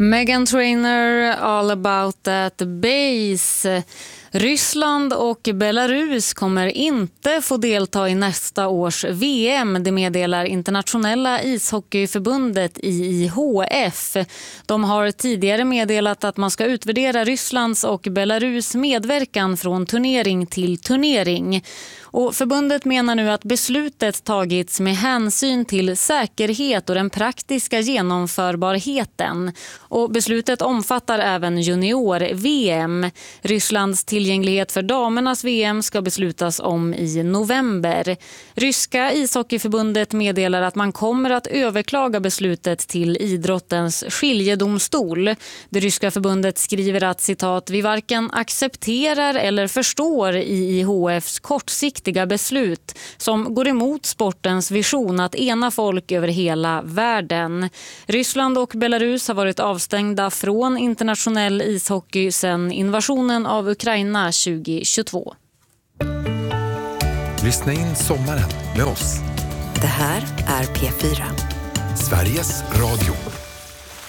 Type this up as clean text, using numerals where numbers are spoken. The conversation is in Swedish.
Meghan Trainor, All about that bass. Ryssland och Belarus kommer inte få delta i nästa års VM, det meddelar Internationella ishockeyförbundet IIHF. De har tidigare meddelat att man ska utvärdera Rysslands och Belarus medverkan från turnering till turnering. Och förbundet menar nu att beslutet tagits med hänsyn till säkerhet och den praktiska genomförbarheten. Och beslutet omfattar även junior-VM. Rysslands tillgänglighet för damernas VM ska beslutas om i november. Ryska ishockeyförbundet meddelar att man kommer att överklaga beslutet till idrottens skiljedomstol. Det ryska förbundet skriver att, citat, vi varken accepterar eller förstår IIHFs kortsiktiga beslut som går emot sportens vision att ena folk över hela världen. Ryssland och Belarus har varit avstängda från internationell ishockey sedan invasionen av Ukraina 2022. Lyssna in sommaren med oss. Det här är P4. Sveriges Radio.